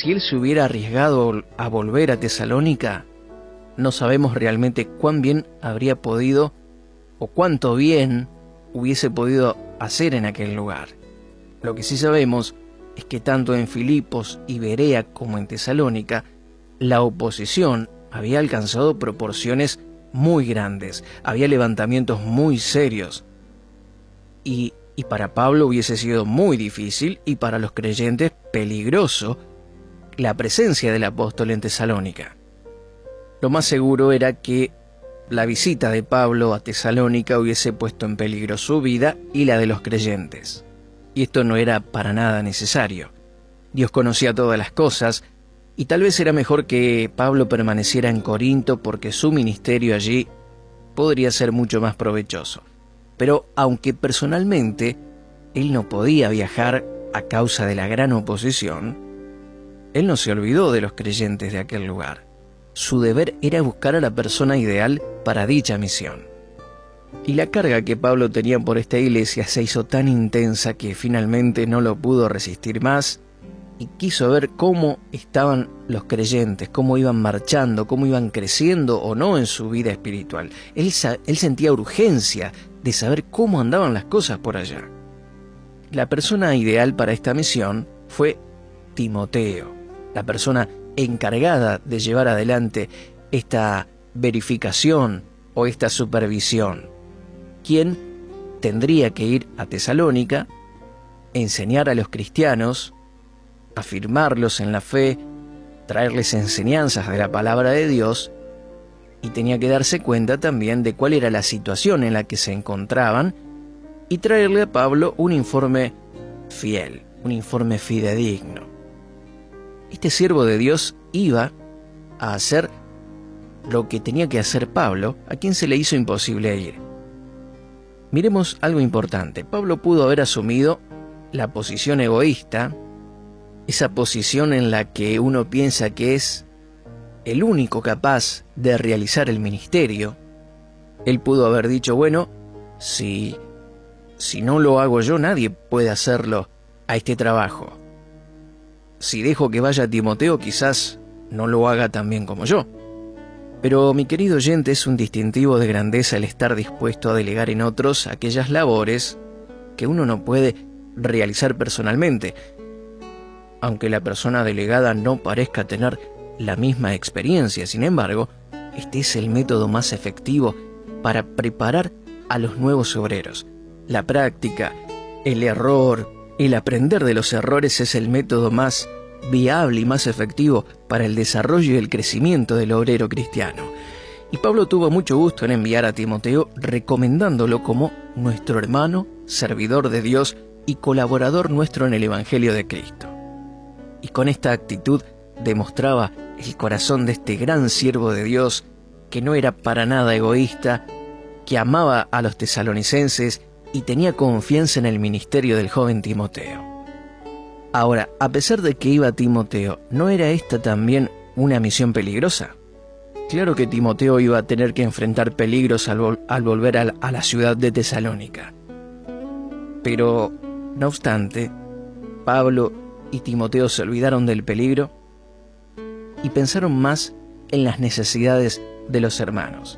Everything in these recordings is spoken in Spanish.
si él se hubiera arriesgado a volver a Tesalónica, no sabemos realmente cuán bien habría podido o cuánto bien hubiese podido hacer en aquel lugar. Lo que sí sabemos es que tanto en Filipos y Berea como en Tesalónica, la oposición había alcanzado proporciones muy grandes, había levantamientos muy serios. Y para Pablo hubiese sido muy difícil y para los creyentes peligroso la presencia del apóstol en Tesalónica. Lo más seguro era que la visita de Pablo a Tesalónica hubiese puesto en peligro su vida y la de los creyentes. Y esto no era para nada necesario. Dios conocía todas las cosas, y tal vez era mejor que Pablo permaneciera en Corinto porque su ministerio allí podría ser mucho más provechoso. Pero aunque personalmente él no podía viajar a causa de la gran oposición, él no se olvidó de los creyentes de aquel lugar. Su deber era buscar a la persona ideal para dicha misión. Y la carga que Pablo tenía por esta iglesia se hizo tan intensa que finalmente no lo pudo resistir más y quiso ver cómo estaban los creyentes, cómo iban marchando, cómo iban creciendo o no en su vida espiritual. Él sentía urgencia de saber cómo andaban las cosas por allá. La persona ideal para esta misión fue Timoteo, la persona encargada de llevar adelante esta verificación o esta supervisión, quien tendría que ir a Tesalónica, enseñar a los cristianos, afirmarlos en la fe, traerles enseñanzas de la palabra de Dios, y tenía que darse cuenta también de cuál era la situación en la que se encontraban y traerle a Pablo un informe fiel, un informe fidedigno. Este siervo de Dios iba a hacer lo que tenía que hacer Pablo, a quien se le hizo imposible ir. Miremos algo importante. Pablo pudo haber asumido la posición egoísta, esa posición en la que uno piensa que es el único capaz de realizar el ministerio. Él pudo haber dicho, bueno, si no lo hago yo, nadie puede hacerlo a este trabajo. Si dejo que vaya Timoteo, quizás no lo haga tan bien como yo. Pero, mi querido oyente, es un distintivo de grandeza el estar dispuesto a delegar en otros aquellas labores que uno no puede realizar personalmente, aunque la persona delegada no parezca tener la misma experiencia. Sin embargo, este es el método más efectivo para preparar a los nuevos obreros. La práctica, el error, el aprender de los errores es el método más viable y más efectivo para el desarrollo y el crecimiento del obrero cristiano. Y Pablo tuvo mucho gusto en enviar a Timoteo recomendándolo como nuestro hermano, servidor de Dios y colaborador nuestro en el Evangelio de Cristo. Y con esta actitud demostraba el corazón de este gran siervo de Dios, que no era para nada egoísta, que amaba a los tesalonicenses y tenía confianza en el ministerio del joven Timoteo. Ahora, a pesar de que iba Timoteo, ¿no era esta también una misión peligrosa? Claro que Timoteo iba a tener que enfrentar peligros al volver a la ciudad de Tesalónica. Pero, no obstante, Pablo y Timoteo se olvidaron del peligro y pensaron más en las necesidades de los hermanos.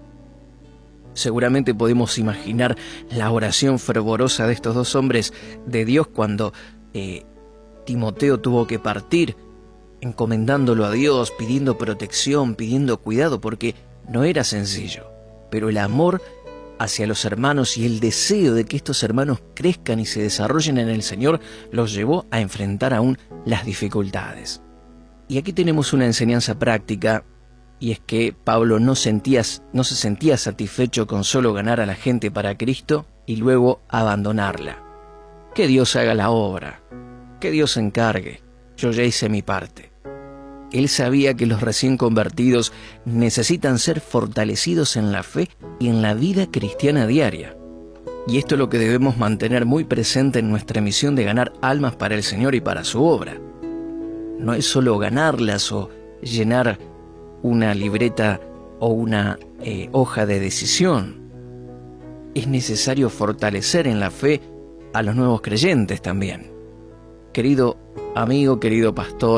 Seguramente podemos imaginar la oración fervorosa de estos dos hombres de Dios cuando Timoteo tuvo que partir, encomendándolo a Dios, pidiendo protección, pidiendo cuidado, porque no era sencillo. Pero el amor hacia los hermanos y el deseo de que estos hermanos crezcan y se desarrollen en el Señor los llevó a enfrentar aún las dificultades. Y aquí tenemos una enseñanza práctica, y es que Pablo no se sentía satisfecho con solo ganar a la gente para Cristo y luego abandonarla. Que Dios haga la obra, que Dios se encargue, yo ya hice mi parte. Él sabía que los recién convertidos necesitan ser fortalecidos en la fe y en la vida cristiana diaria. Y esto es lo que debemos mantener muy presente en nuestra misión de ganar almas para el Señor y para su obra. No es solo ganarlas o llenar una libreta o una hoja de decisión. Es necesario fortalecer en la fe a los nuevos creyentes también. Querido amigo, querido pastor,